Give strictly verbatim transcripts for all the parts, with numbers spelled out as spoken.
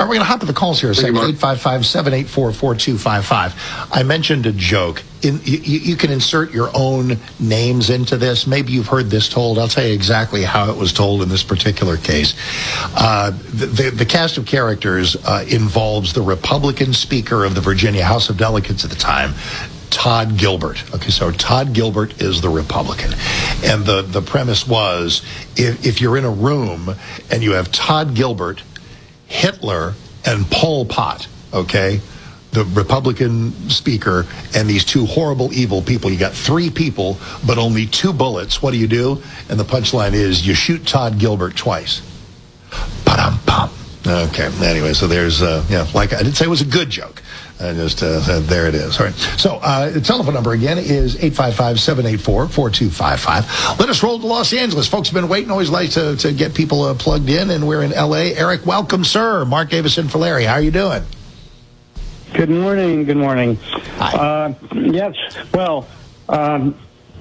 we're going to hop to the calls here a second. eight five five, seven eight four, four two five five. I mentioned a joke. In, you, you can insert your own names into this. Maybe you've heard this told. I'll tell you exactly how it was told in this particular case. Uh, the, the, the cast of characters uh, involves the Republican Speaker of the Virginia House of Delegates at the time, Todd Gilbert. Okay, so Todd Gilbert is the Republican. And the, the premise was, if, if you're in a room and you have Todd Gilbert, Hitler, and Pol Pot, okay, the Republican speaker, and these two horrible, evil people. You got three people, but only two bullets. What do you do? And the punchline is, you shoot Todd Gilbert twice. Ba-dum-bum. Okay, anyway, so there's, uh, yeah, like I didn't say it was a good joke. I just, uh, said, there it is. All right. So, uh, the telephone number again is eight five five, seven eight four, four two five five. Let us roll to Los Angeles. Folks have been waiting. Always like to, to get people uh, plugged in, and we're in L A. Eric, welcome, sir. Mark Davis in for Larry. How are you doing? Good morning. Good morning. Hi. Uh, yes. Well, um,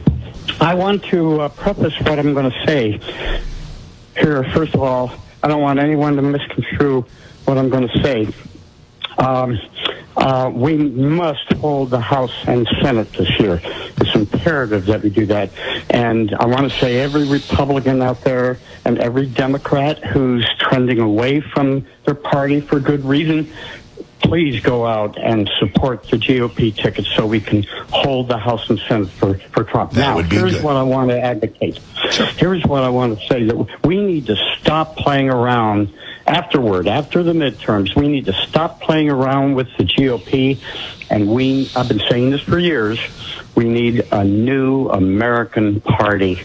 I want to uh, preface what I'm going to say here. First of all, I don't want anyone to misconstrue what I'm going to say. Um, uh, we must hold the House and Senate this year. It's imperative that we do that. And I want to say every Republican out there and every Democrat who's trending away from their party for good reason, please go out and support the G O P ticket so we can hold the House and Senate for, for Trump. That now, would be here's good. what I want to advocate. Sure. Here's what I want to say, that we need to stop playing around afterward, after the midterms. We need to stop playing around with the G O P, and we, I've been saying this for years, we need a new American party.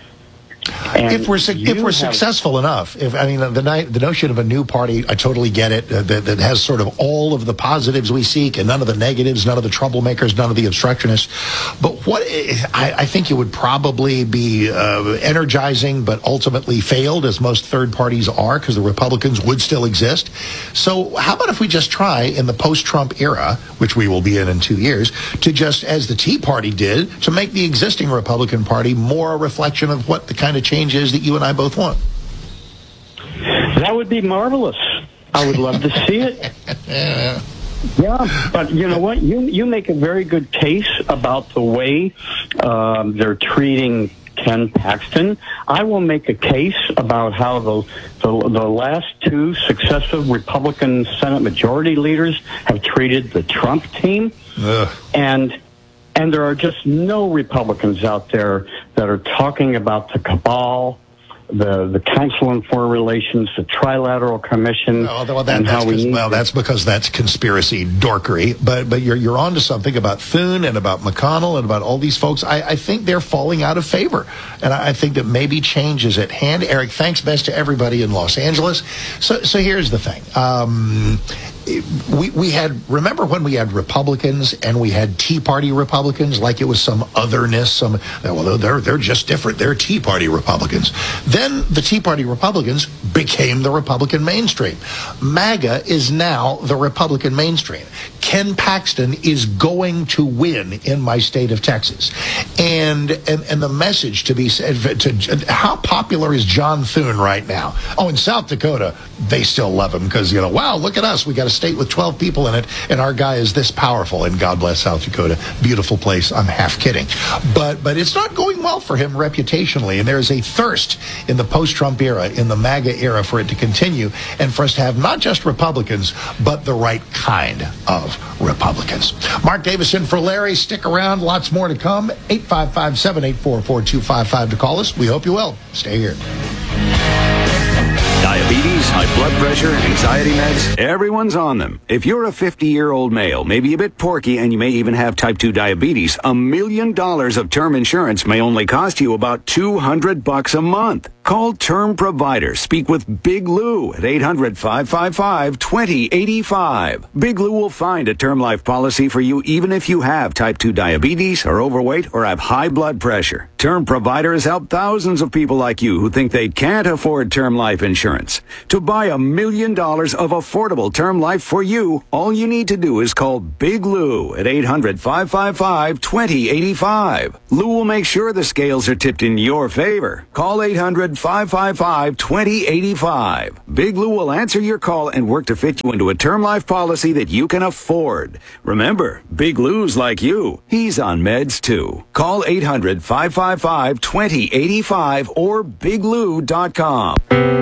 And if we're su- if we're have, successful enough, if I mean the the, the notion of a new party, I totally get it. Uh, that, that has sort of all of the positives we seek and none of the negatives, none of the troublemakers, none of the obstructionists. But what I, I think it would probably be uh, energizing, but ultimately failed, as most third parties are, because the Republicans would still exist. So how about if we just try in the post-Trump era, which we will be in in two years, to just, as the Tea Party did, to make the existing Republican Party more a reflection of what the kind of change is that you and I both want. That would be marvelous. I would love to see it. yeah. Yeah, but you know what? You you make a very good case about the way um, they're treating Ken Paxton. I will make a case about how the, the the last two successive Republican Senate Majority Leaders have treated the Trump team, Ugh. and and there are just no Republicans out there that are talking about the cabal, the the Council on Foreign Relations, the Trilateral Commission, well, well, that, and that's how we need well, to- that's because that's conspiracy dorkery. But but you're you're onto something about Thune and about McConnell and about all these folks. I, I think they're falling out of favor, and I, I think that maybe change is at hand. Eric, thanks best to everybody in Los Angeles. So so here's the thing. Um, We we had, remember when we had Republicans and we had Tea Party Republicans, like it was some otherness, some, well, they're, they're just different. They're Tea Party Republicans. Then the Tea Party Republicans became the Republican mainstream. MAGA is now the Republican mainstream. Ken Paxton is going to win in my state of Texas. And and, and the message to be said, to, how popular is John Thune right now? Oh, in South Dakota, they still love him because, you know, wow, look at us. We got a state with twelve people in it, and our guy is this powerful. And God bless South Dakota. Beautiful place. I'm half kidding. But but it's not going well for him reputationally, and there is a thirst in the post-Trump era, in the MAGA era, for it to continue, and for us to have not just Republicans, but the right kind of Republicans. Mark Davis in for Larry. Stick around. Lots more to come. eight five five, seven eight four, four two five five to call us. We hope you will. Stay here. Diabetes, high blood pressure, anxiety meds, everyone's on them. If you're a fifty-year-old male, maybe a bit porky, and you may even have type two diabetes, a million dollars of term insurance may only cost you about two hundred bucks a month. Call Term Provider. Speak with Big Lou at eight hundred, five five five, two zero eight five. Big Lou will find a term life policy for you even if you have type two diabetes, are overweight, or have high blood pressure. Term Provider has helped thousands of people like you who think they can't afford term life insurance. To buy a million dollars of affordable term life for you, all you need to do is call Big Lou at eight hundred, five five five, two zero eight five. Lou will make sure the scales are tipped in your favor. Call eight hundred, hundred, five five five, two zero eight five. Big Lou will answer your call and work to fit you into a term life policy that you can afford. Remember, Big Lou's like you. He's on meds too. Call eight hundred, five five five, two zero eight five or big lou dot com.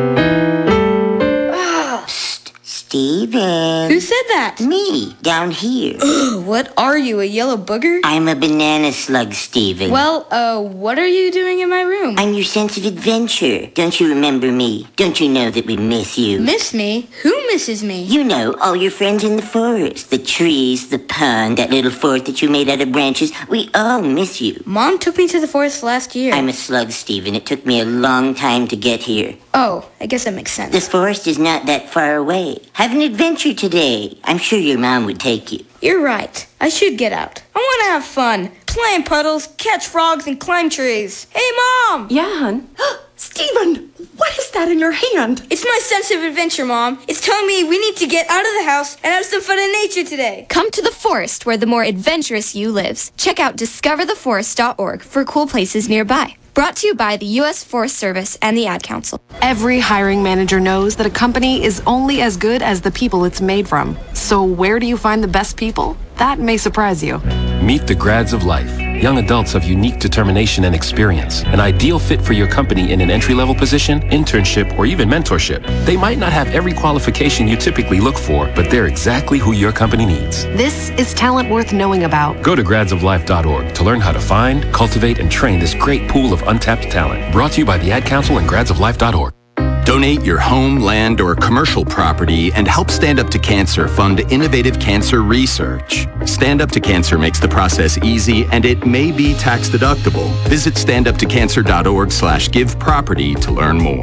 Steven. Who said that? Me, down here. What are you, a yellow booger? I'm a banana slug, Steven. Well, uh, what are you doing in my room? I'm your sense of adventure. Don't you remember me? Don't you know that we miss you? Miss me? Who misses me? You know, all your friends in the forest. The trees, the pond, that little fort that you made out of branches. We all miss you. Mom took me to the forest last year. I'm a slug, Steven. It took me a long time to get here. Oh, I guess that makes sense. The forest is not that far away. Have an adventure today. I'm sure your mom would take you. You're right. I should get out. I want to have fun. Play in puddles, catch frogs, and climb trees. Hey, Mom! Yeah, hon? Steven, what is that in your hand? It's my sense of adventure, Mom. It's telling me we need to get out of the house and have some fun in nature today. Come to the forest where the more adventurous you lives. Check out discover the forest dot org for cool places nearby. Brought to you by the U S Forest Service and the Ad Council. Every hiring manager knows that a company is only as good as the people it's made from. So where do you find the best people? That may surprise you. Meet the grads of life. Young adults of unique determination and experience. An ideal fit for your company in an entry-level position, internship, or even mentorship. They might not have every qualification you typically look for, but they're exactly who your company needs. This is talent worth knowing about. Go to grads of life dot org to learn how to find, cultivate, and train this great pool of untapped talent. Brought to you by the Ad Council and grads of life dot org. Donate your home, land, or commercial property and help Stand Up to Cancer fund innovative cancer research. Stand Up to Cancer makes the process easy and it may be tax deductible. Visit stand up to cancer dot org slash give property to learn more.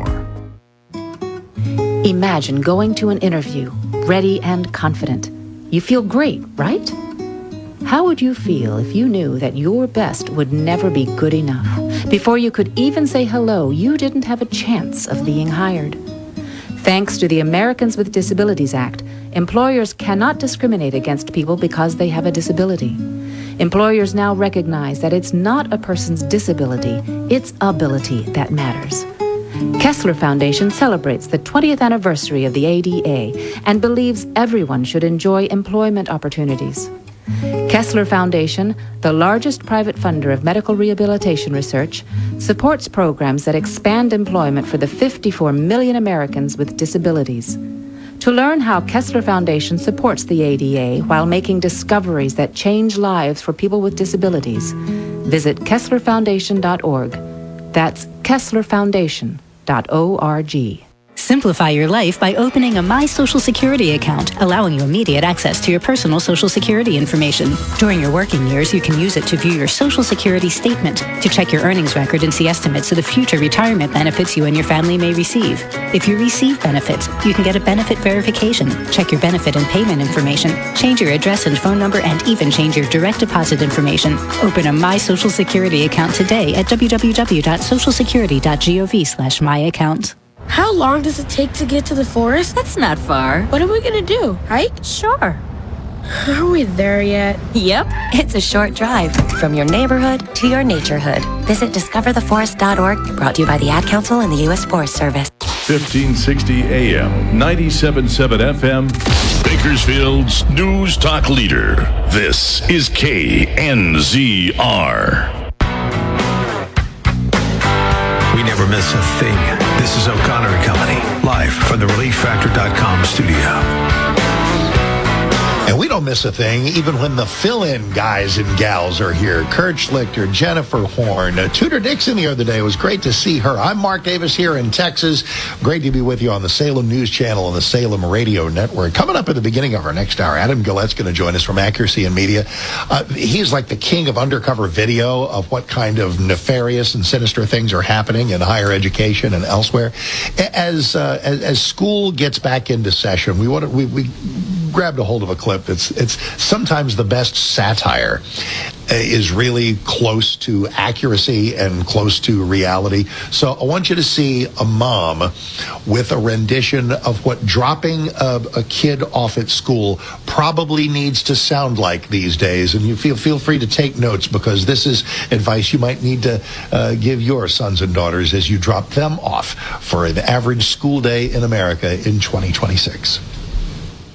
Imagine going to an interview, ready and confident. You feel great, right? How would you feel if you knew that your best would never be good enough? Before you could even say hello, you didn't have a chance of being hired. Thanks to the Americans with Disabilities Act, employers cannot discriminate against people because they have a disability. Employers now recognize that it's not a person's disability, it's ability that matters. Kessler Foundation celebrates the twentieth anniversary of the A D A and believes everyone should enjoy employment opportunities. Kessler Foundation, the largest private funder of medical rehabilitation research, supports programs that expand employment for the fifty-four million Americans with disabilities. To learn how Kessler Foundation supports the A D A while making discoveries that change lives for people with disabilities, visit kessler foundation dot org. That's kessler foundation dot org. Simplify your life by opening a My Social Security account, allowing you immediate access to your personal Social Security information. During your working years, you can use it to view your Social Security statement, to check your earnings record and see estimates of the future retirement benefits you and your family may receive. If you receive benefits, you can get a benefit verification, check your benefit and payment information, change your address and phone number, and even change your direct deposit information. Open a My Social Security account today at w w w dot social security dot gov slash my account. How long does it take to get to the forest? That's not far. What are we gonna do? Hike? Sure. Are we there yet? Yep, it's a short drive from your neighborhood to your naturehood. Visit discover the forest dot org, brought to you by the Ad Council and the U S Forest Service. fifteen sixty A M, ninety-seven point seven F M, Bakersfield's news talk leader. This is K N Z R. We never miss a thing. This is O'Connor and Company, live from the relief factor dot com studio. And we don't miss a thing, even when the fill-in guys and gals are here. Kurt Schlichter, Jennifer Horn, uh, Tudor Dixon the other day. It was great to see her. I'm Mark Davis here in Texas. Great to be with you on the Salem News Channel and the Salem Radio Network. Coming up at the beginning of our next hour, Adam Gillette's going to join us from Accuracy and Media. Uh, he's like the king of undercover video of what kind of nefarious and sinister things are happening in higher education and elsewhere. As uh, as, as school gets back into session, we want to, we, we grabbed a hold of a clip that's it's sometimes the best satire uh, is really close to accuracy and close to reality. So I want you to see a mom with a rendition of what dropping a, a kid off at school probably needs to sound like these days. And you feel feel free to take notes, because this is advice you might need to uh, give your sons and daughters as you drop them off for an average school day in America in twenty twenty-six.